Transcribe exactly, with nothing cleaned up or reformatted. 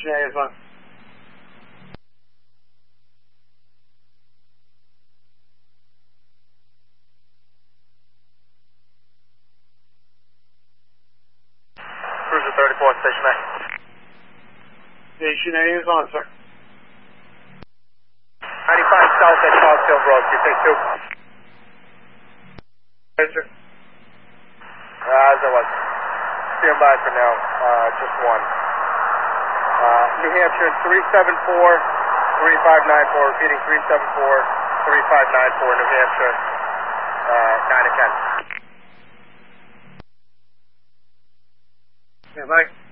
Station A is on. Cruiser thirty-four, Station A. Station A is on, sir. ninety-five south at Charleston Road, Q K two. Yes, sir. Uh, as I was. Stand by for now, uh, just one. Uh, New Hampshire three seven four, three five nine four, repeating three seven four, three five nine four, New Hampshire, uh, nine to ten. Yeah, bye.